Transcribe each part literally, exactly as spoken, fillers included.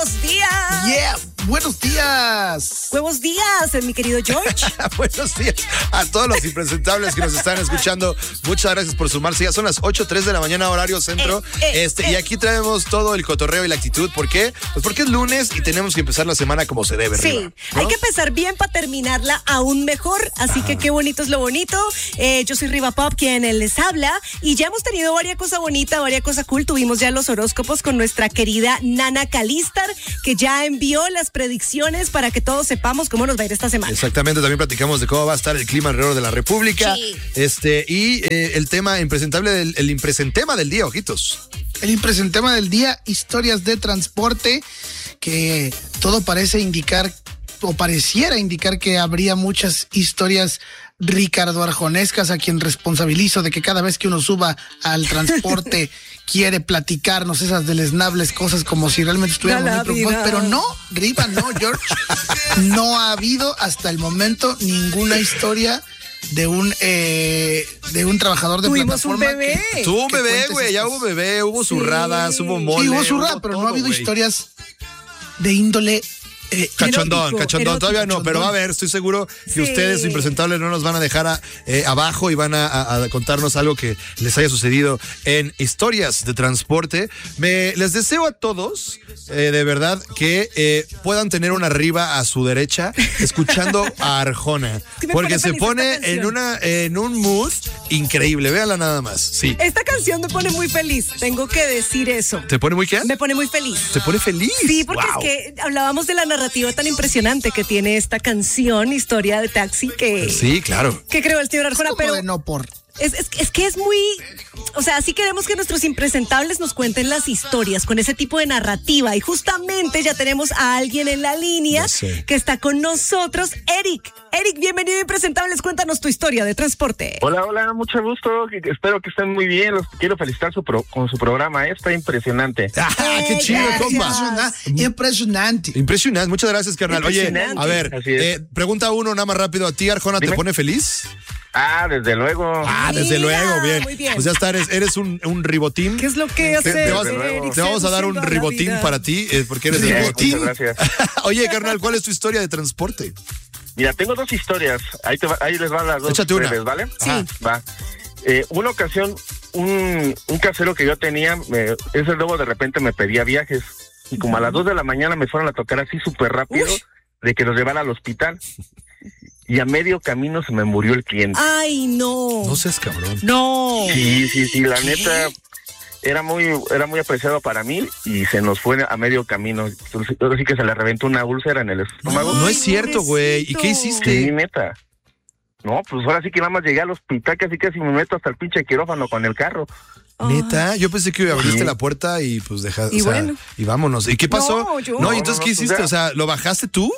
buenos días. Yeah, buenos días. Buenos días, mi querido George. Buenos días a todos los impresentables que nos están escuchando. Muchas gracias por sumarse. Ya son las ocho tres de la mañana, horario centro. Eh, eh, este, eh. Y aquí traemos todo el cotorreo y la actitud. ¿Por qué? Pues porque es lunes y tenemos que empezar la semana como se debe. Sí, arriba, ¿no? hay que empezar bien para terminarla aún mejor. Así Ajá. que qué bonito es lo bonito. Eh, yo soy Riva Pop, quien les habla. Y ya hemos tenido varias cosas bonitas, varias cosas cool. Tuvimos ya los horóscopos con nuestra querida Nana Calistar, que ya envió las predicciones para que todos sepamos cómo nos va a ir esta semana. Exactamente, también platicamos de cómo va a estar el clima alrededor de la República. Sí. Este, y eh, el tema impresentable del, el impresentema del día, ojitos. El impresentema del día, historias de transporte, que todo parece indicar, o pareciera indicar que habría muchas historias Ricardo Arjonescas, a quien responsabilizo de que cada vez que uno suba al transporte quiere platicarnos esas deleznables cosas como si realmente estuviéramos muy preocupados. Pero no, Riva, no, George. No ha habido hasta el momento ninguna historia de un eh, de un trabajador de Tuvimos un plataforma. bebé. que- Tuvo un que bebé, cuentes güey, ya estas- hubo bebé, hubo zurradas, hubo mole. Sí, hubo zurrada, pero no todo, ha habido güey. historias de índole eh, Cachondón, Erótico, cachondón, erótico, todavía no, pero va a cachondón. ver, estoy seguro que Sí. ustedes, su impresentable, no nos van a dejar a- eh, abajo y van a, a- a contarnos algo que les haya sucedido en historias de transporte. Me, les deseo a todos, eh, de verdad, que eh, puedan tener una Riva a su derecha escuchando a Arjona, Sí me porque pone se feliz pone esta en canción. una en un mood increíble, véanla nada más, sí. Esta canción me pone muy feliz. Tengo que decir eso. ¿Te pone muy qué? Me pone muy feliz. ¿Te pone feliz? Sí, porque Wow. es que hablábamos de la narrativa tan impresionante que tiene esta canción, Historia de Taxi, que, Sí, claro. que creó el señor Arjona, como pero de no por. es, es, es que es muy, o sea, sí queremos que nuestros impresentables nos cuenten las historias con ese tipo de narrativa, y justamente ya tenemos a alguien en la línea Ya sé. que está con nosotros, Eric. Eric, bienvenido a Impresentables, cuéntanos tu historia de transporte. Hola, hola, mucho gusto. que- que Espero que estén muy bien. Los quiero felicitar su pro- con su programa. eh, Está impresionante. ¡Ah, qué chido, Gracias. compa! Impresionante. Impresionante. Impresionante, muchas gracias, carnal. Oye, Impresionante. a ver, Así es. eh, pregunta uno nada más rápido. ¿A ti, Arjona, te Dime. pone feliz? Ah, desde luego. Ah, desde Mira, luego, bien. muy bien. Pues ya está, eres, eres un, un ribotín. ¿Qué es lo que Te, hace te vas, Eric? te vamos a dar un Seduciendo a la ribotín vida. para ti, eh, porque eres Bien, el muchas ribotín. gracias. Oye, carnal, ¿cuál es tu historia de transporte? Mira, tengo dos historias. Ahí, te va- ahí les van las dos. Échate una. breves, ¿vale? Sí. Ajá, va. Eh, una ocasión, un, un casero que yo tenía, me, ese luego de repente me pedía viajes. Y como a las dos de la mañana me fueron a tocar así súper rápido, Uy. de que los llevara al hospital. Y a medio camino se me murió el cliente. Ay, no. No seas cabrón. No. Sí, sí, sí, la neta era muy era muy apreciado para mí y se nos fue a medio camino. Entonces, ahora sí que se le reventó una úlcera en el estómago. No Ay, es cierto, güey. ¿Y qué pobrecito. hiciste? Sí, neta. No, pues ahora sí que nada más llegué al hospital, casi casi me meto hasta el pinche quirófano con el carro. Neta, yo pensé que abriste Sí. la puerta y pues dejaste, Y o sea, bueno. y vámonos. ¿Y qué pasó? No, yo- No, ¿y entonces No, qué no, pues, hiciste? ya. O sea, ¿lo bajaste tú?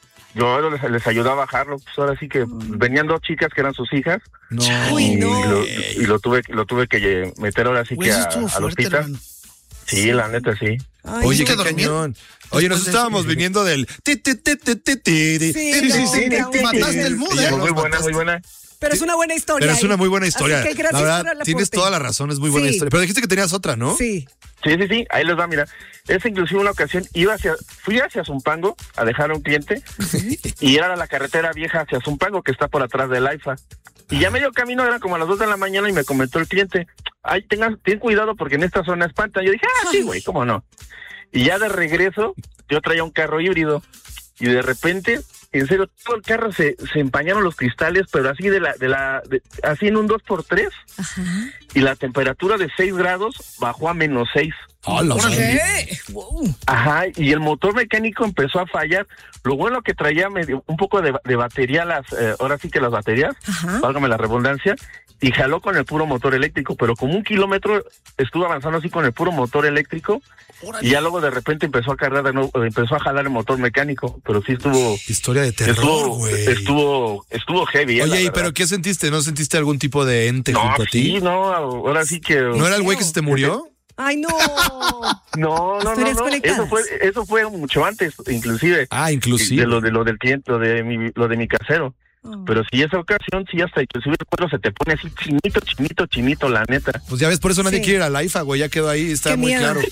Yo les, les ayudé a bajarlo, pues ahora sí que venían dos chicas que eran sus hijas No. Uy, y, no. lo, y lo tuve lo tuve que meter ahora sí Güey, que eso a- estuvo al fuerte, hospital. hermano. Sí, la neta sí. Ay, Oye, no. qué dormir cañón. Oye, nos después de estábamos eso? viniendo del... ti, ti, ti, ti, ti, ti, Sí, ti, Sí, sí, no, sí. no, no. Mataste el mood, Y ya ¿eh? nos Muy buena, mataste. muy buena. Pero es una buena historia. Pero es una Eric. muy buena historia. Así que gracias la por verdad, el tienes aporte. toda la razón, es muy buena Sí. historia. Pero dijiste que tenías otra, ¿no? Sí. Sí, sí, sí, ahí les va, mira. Es inclusive una ocasión, iba hacia, fui hacia Zumpango a dejar a un cliente y era la carretera vieja hacia Zumpango que está por atrás del AIFA. Y ya medio camino, era como a las dos de la mañana y me comentó el cliente, ay, tengan, ten cuidado porque en esta zona espanta. Yo dije, ah, sí, güey, cómo no. Y ya de regreso, yo traía un carro híbrido y de repente, en serio, todo el carro se, se empañaron los cristales, pero así de la, de la, de- así en un dos por tres Ajá. y la temperatura de seis grados bajó a menos seis. Ah, la madre. ¿Qué? Wow. Ajá, y el motor mecánico empezó a fallar. Lo bueno que traía medio, un poco de, de batería, las eh, ahora sí que las baterías, Ajá. válgame la redundancia, y jaló con el puro motor eléctrico, pero como un kilómetro estuvo avanzando así con el puro motor eléctrico, y ya luego de repente empezó a cargar de nuevo, empezó a jalar el motor mecánico, pero sí estuvo... Historia de terror, Estuvo, güey. estuvo, estuvo heavy. eh, la Oye, ¿y verdad. pero qué sentiste? ¿No sentiste algún tipo de ente No, junto a ti? sí, no, ahora sí que... ¿No era el güey que se te murió? Ay, no. No, no, no, Historias no. conectadas. Eso fue, eso fue mucho antes, inclusive. Ah, inclusive. De lo de lo del cliente, lo de mi, lo de mi casero. Pero si esa ocasión, sí, hasta inclusive el cuero se te pone así chinito, chinito, chinito, la neta. Pues ya ves, por eso nadie Sí. quiere ir a la IFA, güey, ya quedó ahí, está Qué muy miedo. claro.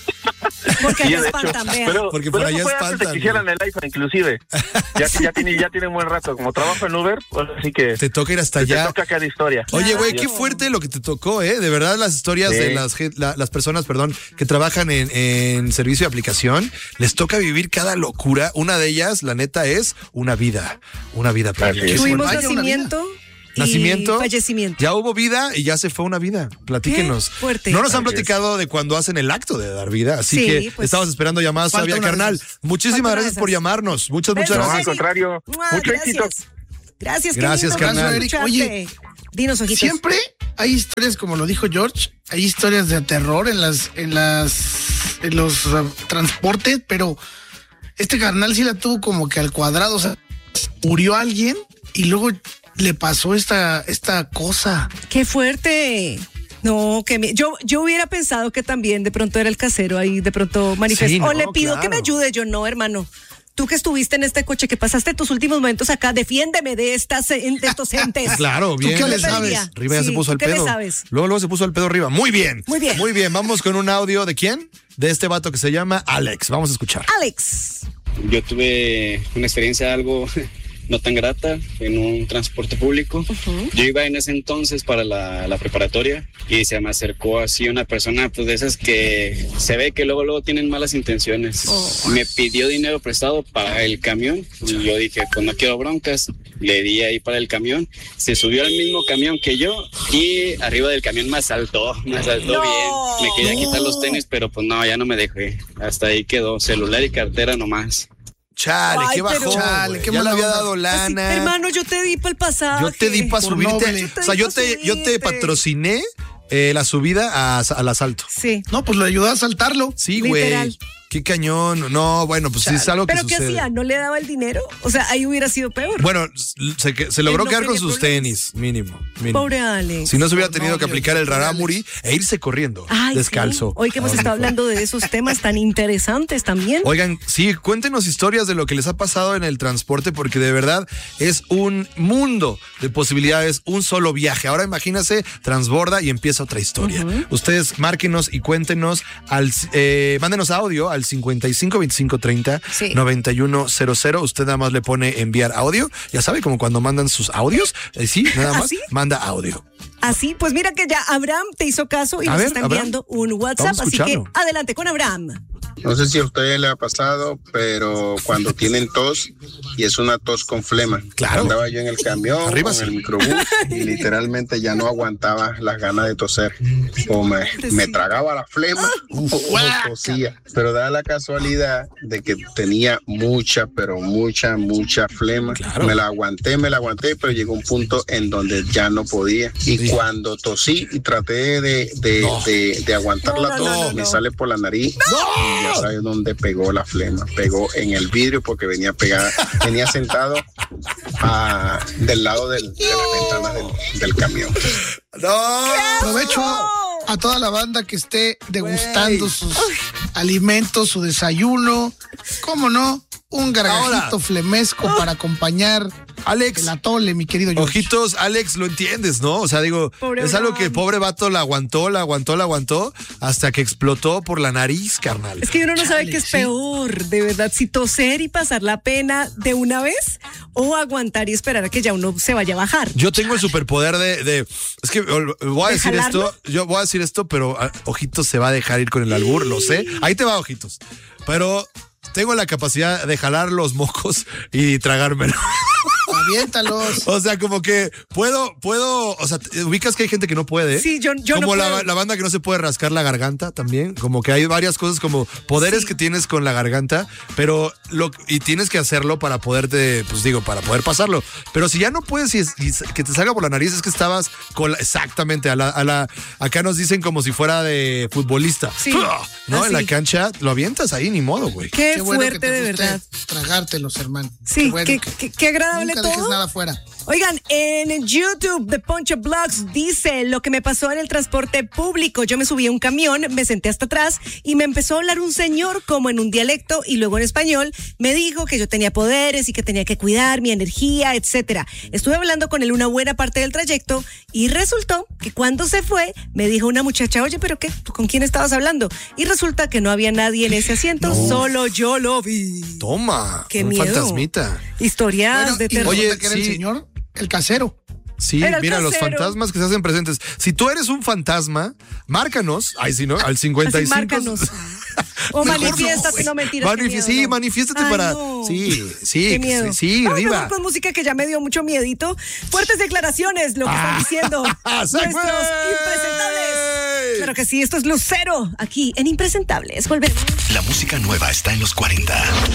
Porque Sí, allá de espantan, hecho, vean. pero, Porque pero por eso allá fue antes de espantan, que hicieran el iPhone, inclusive. Ya, ya tiene ya tiene un buen rato. Como trabajo en Uber, pues así que Te toca ir hasta te allá. toca cada historia. Oye, güey, Claro. qué fuerte lo que te tocó, ¿eh? De verdad, las historias Sí. de las, gen- la- las personas, perdón, que trabajan en, en servicio de aplicación, les toca vivir cada locura. Una de ellas, la neta, es una vida. Una vida plena. Así Qué es. Tuvimos Vaya, una nacimiento y Nacimiento. fallecimiento. Ya hubo vida y ya se fue una vida. Platíquenos. Qué fuerte. No nos han Así es. platicado de cuando hacen el acto de dar vida, así Sí, que pues, estamos esperando llamadas falta todavía, una de carnal. esas. Muchísimas Falta una de gracias por esas. llamarnos. Muchas, muchas Besos, No, al gracias. Eric. contrario. Mua, Mucho gracias. éxito. Gracias, qué Gracias, lindo carnal. escucharte. Oye, dinos, ojitos. Siempre hay historias, como lo dijo George, hay historias de terror en las, en las, en los uh, transportes, pero este carnal sí la tuvo como que al cuadrado, o sea, murió alguien y luego le pasó esta, esta cosa. Qué fuerte. No, que mi- yo, yo hubiera pensado que también de pronto era el casero ahí, de pronto manifestó. Sí, no, o le pido claro. que me ayude. Yo no, hermano. Tú que estuviste en este coche, que pasaste tus últimos momentos acá, defiéndeme de estas de estos entes. Claro, bien. qué le Yo sabes? pediría. Riva ya Sí, se puso ¿tú al qué le pedo. sabes? Luego, luego se puso al pedo arriba. Muy bien. Muy bien. Muy bien. Vamos con un audio de quién? De este vato que se llama Alex. Vamos a escuchar. Alex. Yo tuve una experiencia algo no tan grata en un transporte público. Yo iba en ese entonces para la, la preparatoria y se me acercó así una persona pues de esas que se ve que luego luego tienen malas intenciones. Oh. Me pidió dinero prestado para el camión y yo dije pues no quiero broncas. Le di ahí para el camión, se subió al mismo camión que yo y arriba del camión me asaltó, me asaltó No. bien. Me quería quitar los tenis, pero pues no, ya no me dejé. Hasta ahí quedó, celular y cartera nomás. Chale, Ay, qué bajón. pero- Chale, güey. qué Ya le mala había onda. dado Así, lana. hermano, yo te di para el pasado. Yo te di para Por subirte. noble. O sea, yo te, yo te patrociné eh, la subida a- al asalto. Sí. No, pues lo ayudó a asaltarlo. Sí, güey. Literal. Qué cañón. No, bueno, pues sí es algo que ¿Pero qué sucede. hacía? ¿No le daba el dinero? O sea, ahí hubiera sido peor. Bueno, se, que- se logró Él no quedar con quería sus problemas. tenis, mínimo. mínimo. Pobre Alex. Si no se hubiera Por tenido que novio, aplicar el por rarámuri e irse corriendo, Ay, descalzo. sí. Hoy que hemos a donde estado fuera. hablando de esos temas tan interesantes también. Oigan, sí, cuéntenos historias de lo que les ha pasado en el transporte, porque de verdad es un mundo de posibilidades, un solo viaje. Ahora imagínense, transborda y empieza otra historia. Ustedes márquenos y cuéntenos, al, eh, mándenos audio al cincuenta y cinco veinticinco treinta Sí. noventa y uno cero cero. Usted nada más le pone enviar audio. Ya sabe, como cuando mandan sus audios. Eh, sí, nada más ¿Así? manda audio. Así, pues mira que ya Abraham te hizo caso y A nos ver, está Abraham. enviando un WhatsApp. Vamos a Así que escucharlo. adelante con Abraham. No sé si a ustedes les ha pasado, pero cuando tienen tos y es una tos con flema. Claro. Andaba yo en el camión, Arriba con sí. el microbús y literalmente ya no aguantaba las ganas de toser. O me, me tragaba la flema o tosía. Pero da la casualidad de que tenía mucha, pero mucha, mucha flema. Claro. Me la aguanté, me la aguanté, pero llegó un punto en donde ya no podía. Y Sí. cuando tosí y traté de, de, No. de, de aguantar No, la no, tos, no, no, me no. sale por la nariz. Y ya sabes dónde pegó la flema. Pegó en el vidrio porque venía pegada, venía sentado a, del lado del- de las ventanas del, del camión. ¡No! Aprovecho a toda la banda que esté degustando sus alimentos, su desayuno. ¿Cómo no? Un gargajito Ahora. flemesco para acompañar Alex. el atole, mi querido George. Ojitos, Alex, lo entiendes, ¿no? O sea, digo, Pobre es algo que el Abraham. pobre vato la aguantó, la aguantó, la aguantó, hasta que explotó por la nariz, carnal. Es que uno no sabe Chale, qué es sí. peor, de verdad, si toser y pasar la pena de una vez o aguantar y esperar a que ya uno se vaya a bajar. Yo tengo el superpoder de, de- es que ol- voy a ¿De decir jalarlo? esto, yo voy a decir esto, pero ah, Ojitos se va a dejar ir con el albur, lo sé. Ahí te va, Ojitos. Pero tengo la capacidad de jalar los mocos y tragármelo. Aviéntalos. O sea, como que puedo, puedo, o sea, te- ubicas que hay gente que no puede. Sí, yo- yo no Como la, puedo. la banda que no se puede rascar la garganta también. Como que hay varias cosas como poderes Sí. que tienes con la garganta, pero lo, y tienes que hacerlo para poderte, pues digo, para poder pasarlo. Pero si ya no puedes y, es- y s- que te salga por la nariz, es que estabas con la- exactamente a la, a la, acá nos dicen como si fuera de futbolista. Sí, ¿No? En la así. cancha lo avientas ahí, ni modo, güey. Qué, bueno que fuerte te de guste verdad. tragártelos, hermano. Sí, Qué bueno qué, que qué- qué agradable nunca dejes todo. nada fuera. Oigan, en YouTube, The Poncho Blogs dice lo que me pasó en el transporte público. Yo me subí a un camión, me senté hasta atrás y me empezó a hablar un señor como en un dialecto y luego en español. Me dijo que yo tenía poderes y que tenía que cuidar mi energía, etcétera. Estuve hablando con él una buena parte del trayecto y resultó que cuando se fue me dijo una muchacha, oye, ¿pero qué? ¿Con quién estabas hablando? Y resulta que no había nadie en ese asiento, no. Solo yo lo vi. Toma, qué un miedo. Fantasmita. Historias Bueno, de terror. oye, que era sí. el señor, el casero. Sí, Era mira, casero. Los fantasmas que se hacen presentes. Si tú eres un fantasma, márcanos. Ay, sí, ¿no? Al cincuenta y cinco. Así, márcanos. O manifiéstate, no, no mentiras. Manif- miedo, sí, no. manifiéstate Ay, para. No. Sí, sí, Qué miedo. sí, sí, Vamos arriba. mejor con música que ya me dio mucho miedito. Fuertes declaraciones, lo que Ah. están diciendo nuestros impresentables. Claro que sí, esto es Lucero, aquí en Impresentables. Volvemos. La música nueva está en los cuarenta.